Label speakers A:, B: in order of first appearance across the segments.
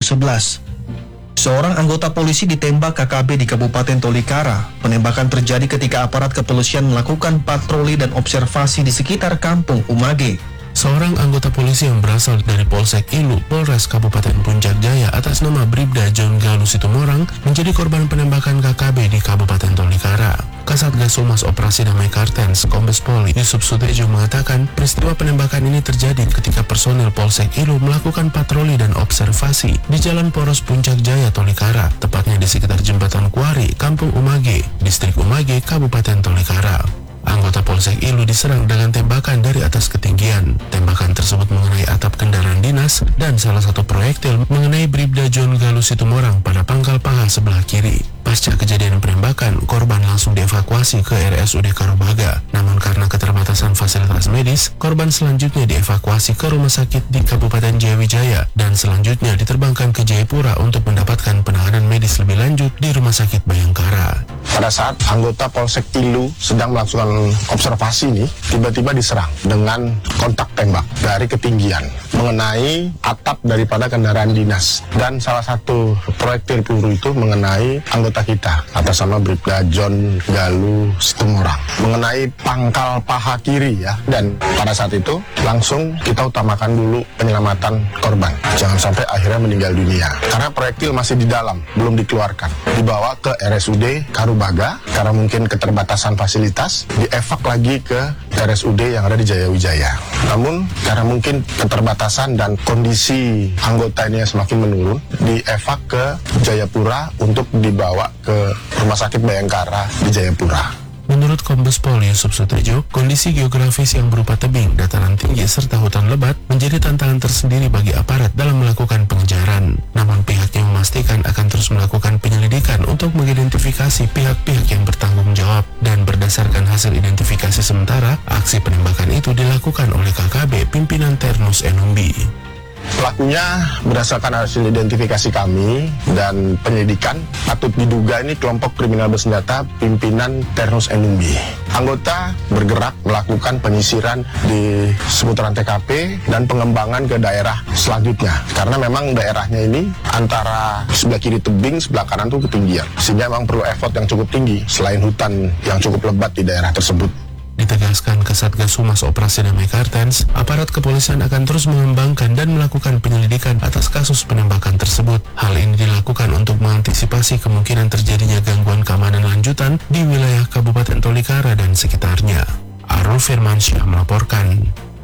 A: 2011. Seorang anggota polisi ditembak KKB di Kabupaten Tolikara. Penembakan terjadi ketika aparat kepolisian melakukan patroli dan observasi di sekitar kampung Umage.
B: Seorang anggota polisi yang berasal dari Polsek Ilu, Polres Kabupaten Puncak Jaya atas nama Bribda John Galuh Situmorang menjadi korban penembakan KKB di Kabupaten Tolikara. Kasatgas Humas Operasi Damai Kartens, Kombes Pol Yusuf Sutejo mengatakan peristiwa penembakan ini terjadi ketika personil Polsek Ilu melakukan patroli dan observasi di Jalan Poros Puncak Jaya Tolikara, tepatnya di sekitar Jembatan Kuari, Kampung Umage, Distrik Umage, Kabupaten Tolikara. Anggota Polsek Ilu diserang dengan tembakan dari atas ketinggian. Tembakan tersebut mengenai atap kendaraan dinas dan salah satu proyektil mengenai Bribda John Galuh Situmorang pada pangkal paha sebelah kiri. Pasca kejadian penembakan, korban langsung dievakuasi ke RSUD Karubaga. Namun karena keterbatasan fasilitas medis, korban selanjutnya dievakuasi ke rumah sakit di Kabupaten Jayawijaya dan selanjutnya diterbangkan ke Jayapura untuk mendapatkan penanganan medis lebih lanjut di Rumah Sakit Bayangkara.
C: Pada saat anggota Polsek Ilu sedang melakukan observasi nih, tiba-tiba diserang dengan kontak tembak dari ketinggian mengenai atap daripada kendaraan dinas, dan salah satu proyektil peluru itu mengenai anggota kita atas nama Bribda John Galuh Situmorang mengenai pangkal paha kiri ya, dan pada saat itu langsung kita utamakan dulu penyelamatan korban, jangan sampai akhirnya meninggal dunia karena proyektil masih di dalam, belum dikeluarkan, dibawa ke RSUD Karubaga karena mungkin keterbatasan fasilitas, dievak lagi ke RSUD yang ada di Jayawijaya. Namun karena mungkin keterbatasan dan kondisi anggota ini yang semakin menurun, dievak ke Jayapura untuk dibawa ke Rumah Sakit Bayangkara di Jayapura.
B: Menurut Kombes Pol Yusuf Sutejo, kondisi geografis yang berupa tebing, dataran tinggi, serta hutan lebat menjadi tantangan tersendiri bagi aparat dalam melakukan pengejaran. Namun pihaknya memastikan akan terus melakukan penyelidikan untuk mengidentifikasi pihak-pihak yang bertanggung jawab, dan berdasarkan hasil identifikasi sementara, aksi penembakan itu dilakukan oleh KKB pimpinan Ternus Enumbi.
C: Pelakunya berdasarkan hasil identifikasi kami dan penyelidikan patut diduga ini kelompok kriminal bersenjata pimpinan Ternus Enumbi. Anggota bergerak melakukan penyisiran di seputaran TKP dan pengembangan ke daerah selanjutnya karena memang daerahnya ini antara sebelah kiri tebing, sebelah kanan tuh ketinggian, sehingga memang perlu effort yang cukup tinggi selain hutan yang cukup lebat di daerah tersebut.
B: Ditegaskan Kasatgas Humas Operasi Damai Kartens, aparat kepolisian akan terus mengembangkan dan melakukan penyelidikan atas kasus penembakan tersebut. Hal ini dilakukan untuk mengantisipasi kemungkinan terjadinya gangguan keamanan lanjutan di wilayah Kabupaten Tolikara dan sekitarnya. Arul Firmansyah melaporkan.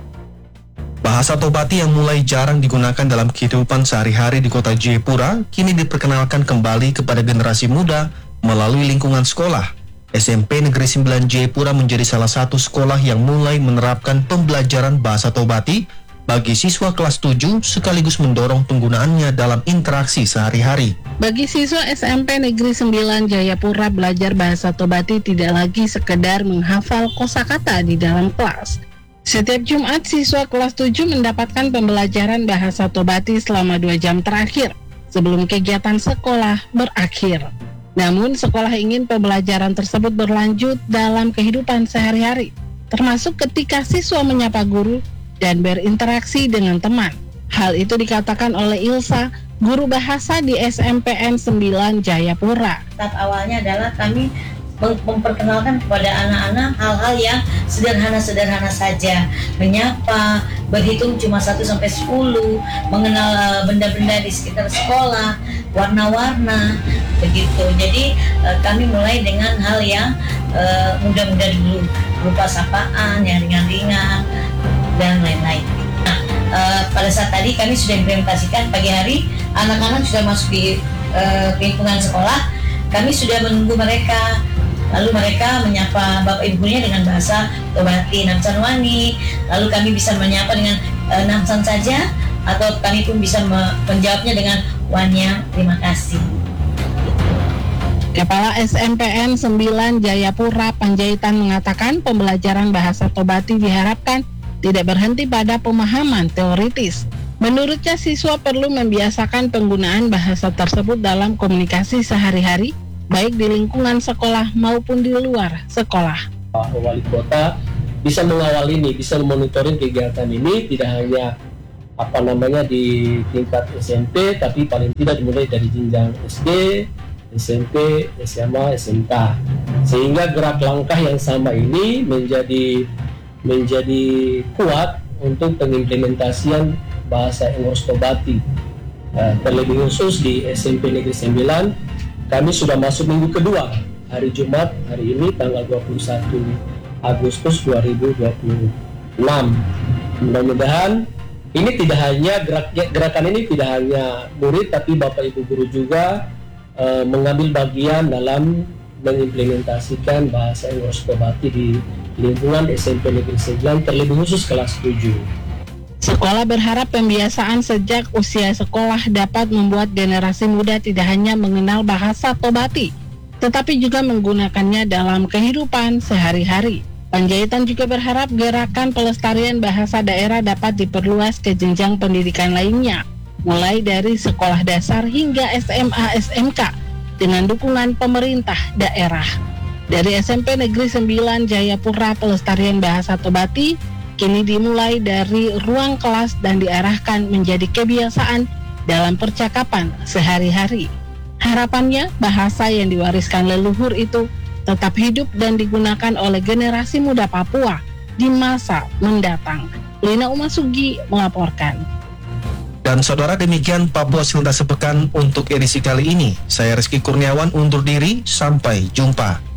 A: Bahasa Tobati yang mulai jarang digunakan dalam kehidupan sehari-hari di kota Jayapura kini diperkenalkan kembali kepada generasi muda melalui lingkungan sekolah. SMP Negeri 9 Jayapura menjadi salah satu sekolah yang mulai menerapkan pembelajaran bahasa Tobati bagi siswa kelas 7 sekaligus mendorong penggunaannya dalam interaksi sehari-hari.
D: Bagi siswa SMP Negeri 9 Jayapura, belajar bahasa Tobati tidak lagi sekedar menghafal kosakata di dalam kelas. Setiap Jumat, siswa kelas 7 mendapatkan pembelajaran bahasa Tobati selama 2 jam terakhir sebelum kegiatan sekolah berakhir. Namun, sekolah ingin pembelajaran tersebut berlanjut dalam kehidupan sehari-hari, termasuk ketika siswa menyapa guru dan berinteraksi dengan teman. Hal itu dikatakan oleh Ilsa, guru bahasa di SMPN 9 Jayapura.
E: Tahap awalnya adalah kami memperkenalkan kepada anak-anak hal-hal yang sederhana-sederhana saja, menyapa, berhitung cuma 1-10, mengenal benda-benda di sekitar sekolah, warna-warna, begitu. Jadi kami mulai dengan hal yang mudah-mudah dulu, berupa sapaan yang ringan-ringan dan lain-lain. Nah, pada saat tadi kami sudah implementasikan pagi hari, anak-anak sudah masuk di lingkungan sekolah, kami sudah menunggu mereka. Lalu mereka menyapa bapak ibunya dengan bahasa Tobati, Namsan Wani. Lalu kami bisa menyapa dengan Namsan saja, atau kami pun bisa menjawabnya dengan Wanya, terima kasih.
D: Kepala SMPN 9 Jayapura Panjaitan mengatakan pembelajaran bahasa Tobati diharapkan tidak berhenti pada pemahaman teoritis. Menurutnya, siswa perlu membiasakan penggunaan bahasa tersebut dalam komunikasi sehari-hari, baik di lingkungan sekolah maupun di luar sekolah.
F: Wali kota bisa mengawal ini, bisa memonitoring kegiatan ini, tidak hanya di tingkat SMP, tapi paling tidak dimulai dari jenjang SD, SMP, SMA, SMK, sehingga gerak langkah yang sama ini menjadi kuat untuk pengimplementasian bahasa Engros Tobati. Terlebih khusus di SMP Negeri 9, kami sudah masuk minggu kedua, hari Jumat, hari ini tanggal 21 Agustus 2026. Mudah-mudahan ini tidak hanya gerakan ini tidak hanya murid, tapi Bapak Ibu guru juga mengambil bagian dalam mengimplementasikan bahasa Engros Tobati di lingkungan SMP Negeri 9, terlebih khusus kelas 7.
D: Sekolah berharap pembiasaan sejak usia sekolah dapat membuat generasi muda tidak hanya mengenal bahasa Tobati, tetapi juga menggunakannya dalam kehidupan sehari-hari. Panjaitan juga berharap gerakan pelestarian bahasa daerah dapat diperluas ke jenjang pendidikan lainnya, mulai dari sekolah dasar hingga SMA SMK dengan dukungan pemerintah daerah. Dari SMP Negeri 9 Jayapura, pelestarian bahasa Tobati kini dimulai dari ruang kelas dan diarahkan menjadi kebiasaan dalam percakapan sehari-hari. Harapannya bahasa yang diwariskan leluhur itu tetap hidup dan digunakan oleh generasi muda Papua di masa mendatang. Lina Umasugi melaporkan.
A: Dan saudara, demikian Papua Silentase Sepekan untuk edisi kali ini. Saya Rizky Kurniawan undur diri, sampai jumpa.